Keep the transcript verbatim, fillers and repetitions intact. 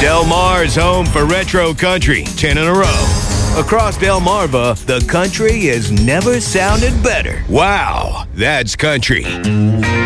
Del Mar's home for retro country, ten in a row. Across Delmarva, the country has never sounded better. Wow, that's country.